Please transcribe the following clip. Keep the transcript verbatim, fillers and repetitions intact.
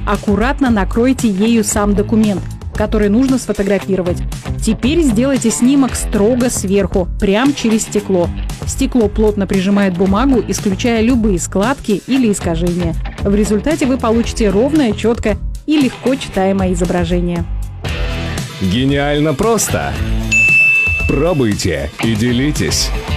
Аккуратно накройте ею сам документ, который нужно сфотографировать. Теперь сделайте снимок строго сверху, прямо через стекло. Стекло плотно прижимает бумагу, исключая любые складки или искажения. В результате вы получите ровное, четкое и легко читаемое изображение. Гениально просто! Пробуйте и делитесь!